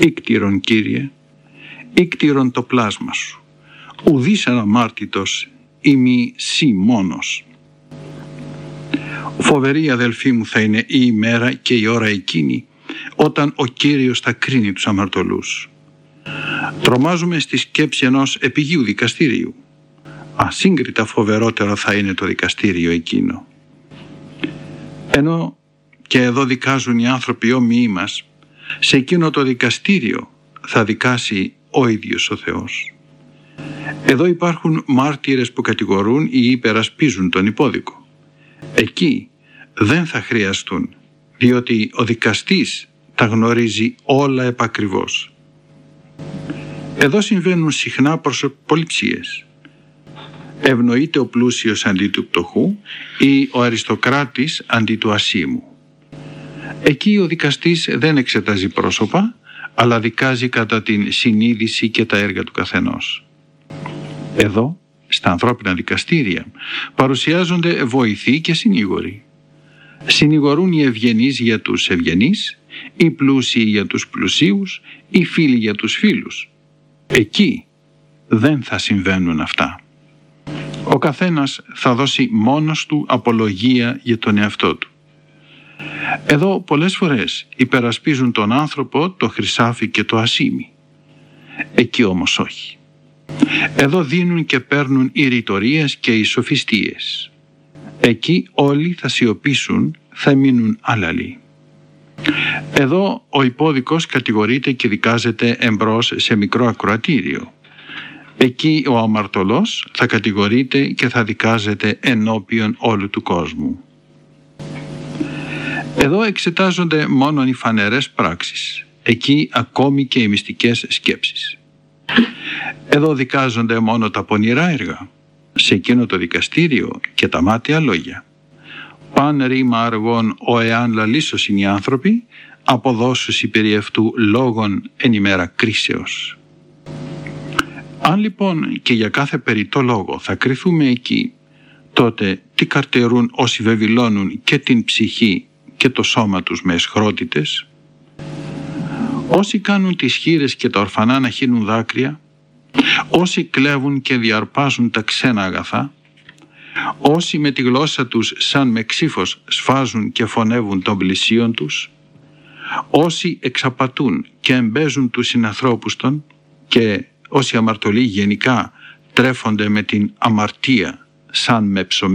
Ήκτηρον, Κύριε, ήκτηρον το πλάσμα σου, ουδείς αναμάρτητος ημί σύ μόνος. Φοβερή, αδελφοί μου, θα είναι η ημέρα και η ώρα εκείνη όταν ο Κύριος θα κρίνει τους αμαρτωλούς. Τρομάζουμε στη σκέψη ενός επιγείου δικαστήριου. Ασύγκριτα φοβερότερο θα είναι το δικαστήριο εκείνο. Ενώ και εδώ δικάζουν οι άνθρωποι όμοιοι μας, σε εκείνο το δικαστήριο θα δικάσει ο ίδιος ο Θεός. Εδώ υπάρχουν μάρτυρες που κατηγορούν ή υπερασπίζουν τον υπόδικο. Εκεί δεν θα χρειαστούν, διότι ο δικαστής τα γνωρίζει όλα επακριβώς. Εδώ συμβαίνουν συχνά προσωποληψίες. Ευνοείται ο πλούσιος αντί του πτωχού ή ο αριστοκράτης αντί του ασήμου. Εκεί ο δικαστής δεν εξετάζει πρόσωπα, αλλά δικάζει κατά την συνείδηση και τα έργα του καθενός. Εδώ, στα ανθρώπινα δικαστήρια, παρουσιάζονται βοηθοί και συνήγοροι. Συνηγορούν οι ευγενείς για τους ευγενείς, οι πλούσιοι για τους πλουσίους, οι φίλοι για τους φίλους. Εκεί δεν θα συμβαίνουν αυτά. Ο καθένας θα δώσει μόνος του απολογία για τον εαυτό του. Εδώ πολλές φορές υπερασπίζουν τον άνθρωπο, το χρυσάφι και το ασήμι. Εκεί όμως όχι. Εδώ δίνουν και παίρνουν οι ρητορίες και οι σοφιστίες. Εκεί όλοι θα σιωπήσουν, θα μείνουν άλαλοι. Εδώ ο υπόδικος κατηγορείται και δικάζεται εμπρός σε μικρό ακροατήριο. Εκεί ο αμαρτωλός θα κατηγορείται και θα δικάζεται ενώπιον όλου του κόσμου. Εδώ εξετάζονται μόνο οι φανερές πράξεις. Εκεί ακόμη και οι μυστικές σκέψεις. Εδώ δικάζονται μόνο τα πονηρά έργα. Σε εκείνο το δικαστήριο και τα μάταια λόγια. Παν ρήμα αργών ο εάν λαλήσος είναι οι άνθρωποι, αποδώσουσι περί αυτού λόγων εν ημέρα κρίσεως. Αν λοιπόν και για κάθε περιττό λόγο θα κριθούμε εκεί, τότε τι καρτερούν όσοι βεβηλώνουν και την ψυχή και το σώμα τους με αισχρότητες? Όσοι κάνουν τις χήρες και τα ορφανά να χύνουν δάκρυα, όσοι κλέβουν και διαρπάζουν τα ξένα αγαθά, όσοι με τη γλώσσα τους σαν με ξύφος σφάζουν και φωνεύουν των πλησίων τους, όσοι εξαπατούν και εμπέζουν τους συνανθρώπους των και όσοι αμαρτωλοί γενικά τρέφονται με την αμαρτία σαν με ψωμί,